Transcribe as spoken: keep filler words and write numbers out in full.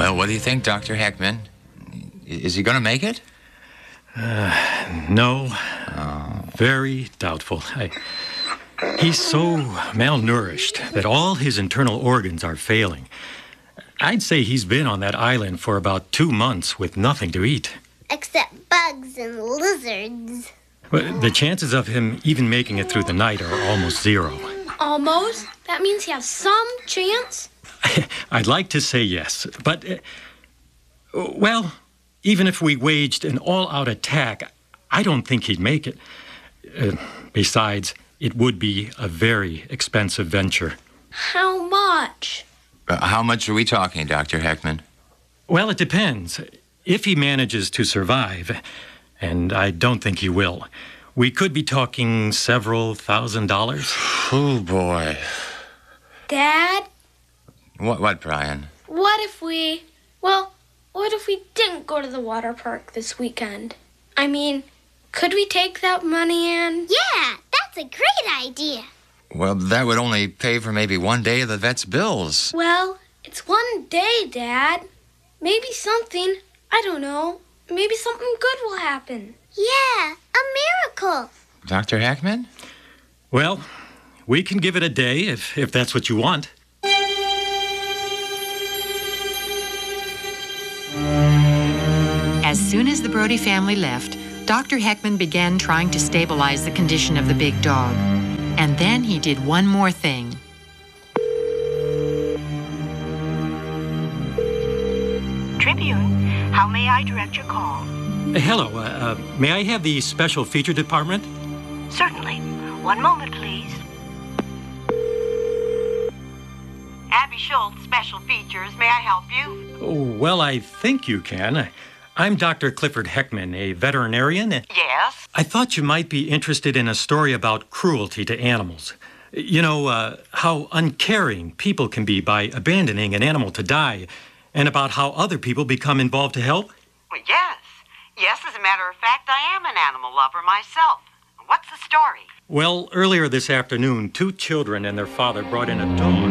Well, what do you think, Doctor Heckman? Is he going to make it? Uh, no. Oh. Very doubtful. I, he's so malnourished that all his internal organs are failing. I'd say he's been on that island for about two months with nothing to eat. Except bugs and lizards. Well, the chances of him even making it through the night are almost zero. Almost? That means he has some chance? I'd like to say yes, but, uh, well, even if we waged an all-out attack, I don't think he'd make it. Uh, besides, it would be a very expensive venture. How much? Uh, how much are we talking, Doctor Heckman? Well, it depends. If he manages to survive, and I don't think he will, we could be talking several thousand dollars. Oh, boy. Dad? What, what, Brian? What if we... Well, what if we didn't go to the water park this weekend? I mean, could we take that money and... Yeah, that's a great idea. Well, that would only pay for maybe one day of the vet's bills. Well, it's one day, Dad. Maybe something, I don't know, maybe something good will happen. Yeah, a miracle. Doctor Heckman? Well, we can give it a day if, if that's what you want. As soon as the Brody family left, Doctor Heckman began trying to stabilize the condition of the big dog. And then he did one more thing. Tribune, how may I direct your call? Uh, hello, uh, uh, may I have the special feature department? Certainly. One moment, please. Abby Schultz, Special Features. May I help you? Oh, well, I think you can. I'm Doctor Clifford Heckman, a veterinarian. Yes? I thought you might be interested in a story about cruelty to animals. You know, uh, how uncaring people can be by abandoning an animal to die, and about how other people become involved to help. Well, yes. Yes, as a matter of fact, I am an animal lover myself. What's the story? Well, earlier this afternoon, two children and their father brought in a dog.